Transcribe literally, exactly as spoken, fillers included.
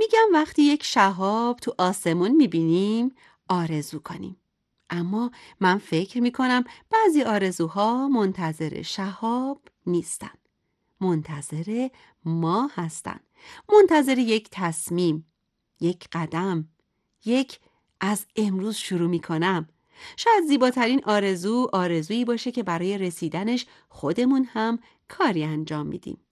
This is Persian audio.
میگم وقتی یک شهاب تو آسمون میبینیم آرزو کنیم. اما من فکر میکنم بعضی آرزوها منتظر شهاب نیستن. منتظر ما هستن. منتظر یک تصمیم، یک قدم، یک از امروز شروع میکنم. شاید زیباترین آرزو آرزویی باشه که برای رسیدنش خودمون هم کاری انجام میدیم.